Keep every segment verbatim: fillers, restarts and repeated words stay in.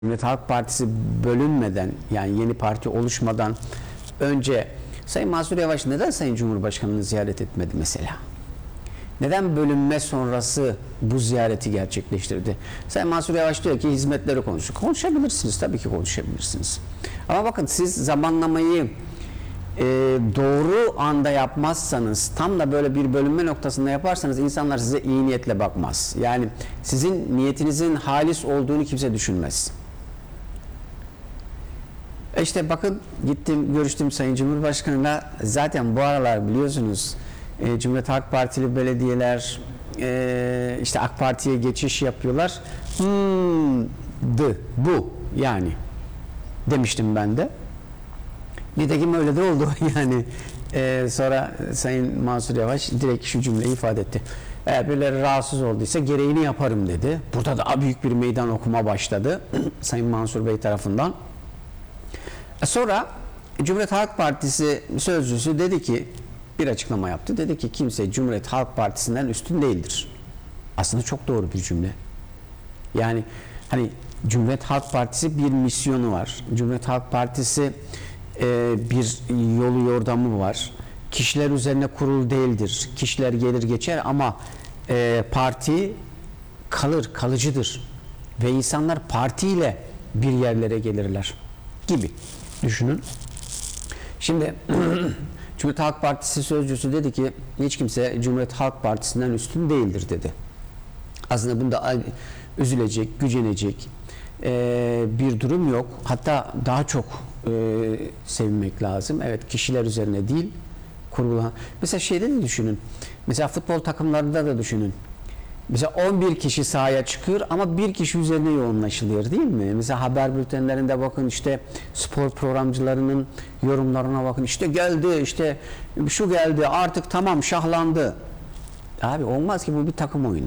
Cumhuriyet Halk Partisi bölünmeden, yani yeni parti oluşmadan önce Sayın Mansur Yavaş neden Sayın Cumhurbaşkanı'nı ziyaret etmedi mesela? Neden bölünme sonrası bu ziyareti gerçekleştirdi? Sayın Mansur Yavaş diyor ki hizmetleri konuşun. Konuşabilirsiniz, tabii ki konuşabilirsiniz. Ama bakın, siz zamanlamayı e, doğru anda yapmazsanız, tam da böyle bir bölünme noktasında yaparsanız insanlar size iyi niyetle bakmaz. Yani sizin niyetinizin halis olduğunu kimse düşünmez. İşte bakın, gittim görüştüm Sayın Cumhurbaşkanı'yla. Zaten bu aralar biliyorsunuz e, Cumhuriyet Halk Partili belediyeler e, işte AK Parti'ye geçiş yapıyorlar. Hmm, dı, bu yani demiştim ben de. Nitekim öyle de oldu yani. E, sonra Sayın Mansur Yavaş direkt şu cümleyi ifade etti. Eğer birileri rahatsız olduysa gereğini yaparım dedi. Burada daha büyük bir meydan okuma başladı Sayın Mansur Bey tarafından. Sonra Cumhuriyet Halk Partisi sözcüsü dedi ki, bir açıklama yaptı. Dedi ki kimse Cumhuriyet Halk Partisi'nden üstün değildir. Aslında çok doğru bir cümle. Yani hani Cumhuriyet Halk Partisi bir misyonu var. Cumhuriyet Halk Partisi e, bir yolu yordamı var. Kişiler üzerine kurulu değildir. Kişiler gelir geçer ama e, parti kalır, kalıcıdır. Ve insanlar partiyle bir yerlere gelirler gibi düşünün. Şimdi Cumhuriyet Halk Partisi sözcüsü dedi ki hiç kimse Cumhuriyet Halk Partisi'nden üstün değildir dedi. Aslında bunda üzülecek, gücenecek e, bir durum yok. Hatta daha çok e, sevinmek lazım. Evet, kişiler üzerine değil, kurulan. Mesela şeyde de düşünün. Mesela futbol takımlarında da düşünün. Mesela on bir kişi sahaya çıkıyor ama bir kişi üzerine yoğunlaşılıyor, değil mi? Mesela haber bültenlerinde bakın, işte spor programcılarının yorumlarına bakın. İşte geldi, işte şu geldi, artık tamam, şahlandı. Abi olmaz ki, bu bir takım oyunu.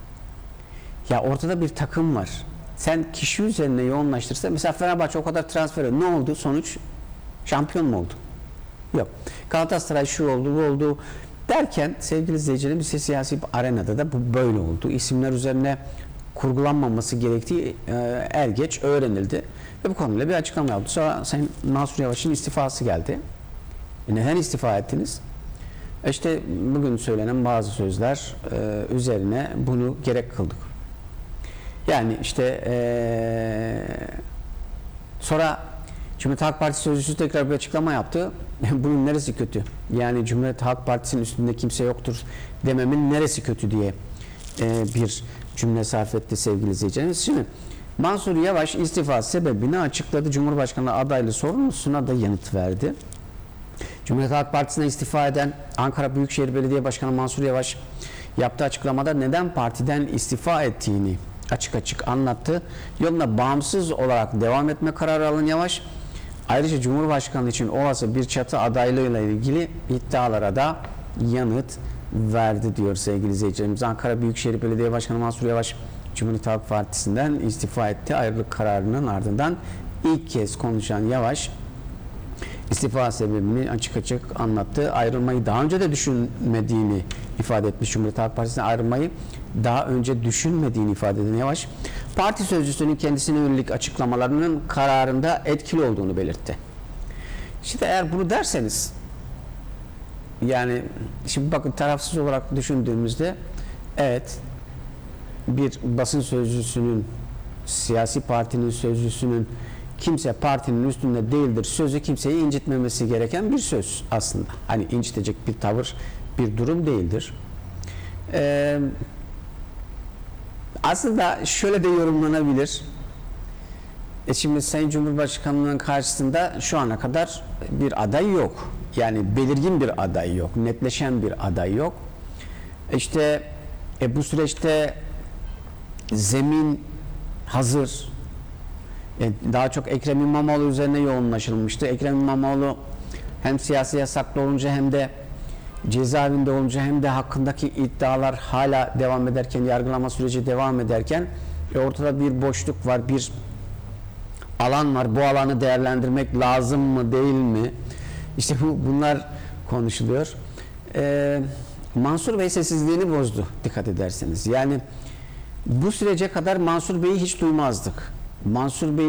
Ya ortada bir takım var. Sen kişi üzerine yoğunlaştırırsa, mesela Fenerbahçe o kadar transfer ediyor. Ne oldu? Sonuç şampiyon mu oldu? Yok. Galatasaray şu oldu, bu oldu derken sevgili izleyicilerim, ise siyasi arenada da bu böyle oldu. İsimler üzerine kurgulanmaması gerektiği e, er geç öğrenildi. Ve bu konuyla bir açıklama yaptı. Sonra Sayın Mansur Yavaş'ın istifası geldi. E neden istifa ettiniz? E işte bugün söylenen bazı sözler e, üzerine bunu gerek kıldık. Yani işte e, sonra Cumhuriyet Halk Partisi sözcüsü tekrar bir açıklama yaptı. Bunun neresi kötü? Yani Cumhuriyet Halk Partisi'nin üstünde kimse yoktur dememin neresi kötü diye e, bir cümle sarf etti sevgili izleyicilerimiz. Şimdi Mansur Yavaş istifa sebebini açıkladı. Cumhurbaşkanı adaylığı sorusuna da yanıt verdi. Cumhuriyet Halk Partisi'ne istifa eden Ankara Büyükşehir Belediye Başkanı Mansur Yavaş yaptığı açıklamada neden partiden istifa ettiğini açık açık anlattı. Yoluna bağımsız olarak devam etme kararı alan Yavaş, ayrıca Cumhurbaşkanı için olası bir çatı adaylığıyla ilgili iddialara da yanıt verdi diyor sevgili izleyicilerimiz. Ankara Büyükşehir Belediye Başkanı Mansur Yavaş Cumhuriyet Halk Partisi'nden istifa etti. Ayrılık kararının ardından ilk kez konuşan Yavaş istifa sebebini açık açık anlattı. Ayrılmayı daha önce de düşünmediğini ifade etmiş. Cumhuriyet Halk Partisi'ne ayrılmayı daha önce düşünmediğini ifade eden Yavaş, parti sözcüsünün kendisine yönelik açıklamalarının kararında etkili olduğunu belirtti. Şimdi eğer bunu derseniz, yani şimdi bakın, tarafsız olarak düşündüğümüzde evet, bir basın sözcüsünün, siyasi partinin sözcüsünün kimse partinin üstünde değildir sözü kimseyi incitmemesi gereken bir söz aslında. Hani incitecek bir tavır, bir durum değildir. Ee, aslında şöyle de yorumlanabilir. E şimdi Sayın Cumhurbaşkanı'nın karşısında şu ana kadar bir aday yok. Yani belirgin bir aday yok. Netleşen bir aday yok. İşte e bu süreçte zemin hazır. E daha çok Ekrem İmamoğlu üzerine yoğunlaşılmıştı. Ekrem İmamoğlu hem siyasi yasaklı olunca hem de cezaevinde olunca hem de hakkındaki iddialar hala devam ederken, yargılama süreci devam ederken e ortada bir boşluk var, bir alan var. Bu alanı değerlendirmek lazım mı, değil mi? İşte bu, bunlar konuşuluyor. Ee, Mansur Bey sessizliğini bozdu, dikkat ederseniz. Yani bu sürece kadar Mansur Bey'i hiç duymazdık. Mansur Bey